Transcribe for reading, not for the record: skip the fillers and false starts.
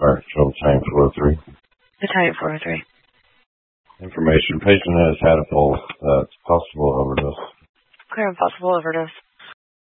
Alright, show Battalion 403. Battalion 403. Information. Patient has had a pulse. Possible overdose. Clear and possible overdose.